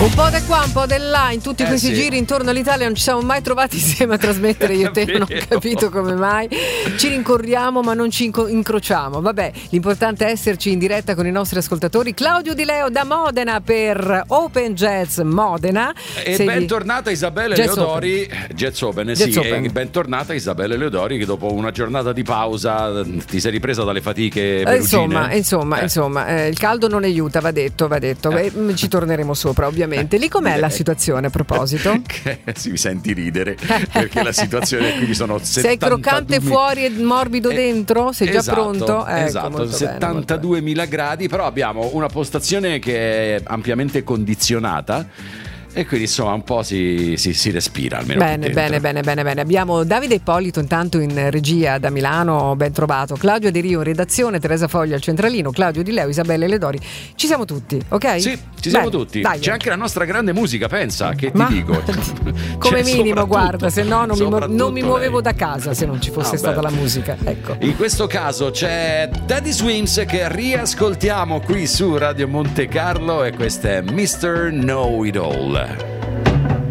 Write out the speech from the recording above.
Un po' da qua, un po' da là, in tutti questi giri intorno all'Italia non ci siamo mai trovati insieme a trasmettere io e te, non ho capito come mai. Ci rincorriamo ma non ci incrociamo. Vabbè, l'importante è esserci in diretta con i nostri ascoltatori. Claudio Di Leo da Modena per Open Jazz Modena. E bentornata Isabella Leodori, Jazz Open, e bentornata Isabella Leodori, che dopo una giornata di pausa ti sei ripresa dalle fatiche perugine. Insomma, il caldo non aiuta, va detto. Ci torneremo sopra, ovviamente. Lì com'è la situazione a proposito? Mi senti ridere perché la situazione qui sono 72. Sei croccante fuori e morbido dentro? Sei già pronto? Esatto, 72.000 gradi, però abbiamo una postazione che è ampiamente condizionata. E quindi insomma un po' si respira almeno. Bene. Abbiamo Davide Ippolito intanto in regia da Milano, ben trovato. Claudio De Rio in redazione, Teresa Foglia al centralino, Claudio Di Leo, Isabella Leodori. Ci siamo tutti, ok? Sì, ci siamo tutti. Dai. C'è anche la nostra grande musica, pensa, che ti dico. Come minimo, guarda, se no non mi muovevo da casa se non ci fosse stata la musica. Ecco. In questo caso c'è Teddy Swims che riascoltiamo qui su Radio Monte Carlo e questo è Mr. Know It All.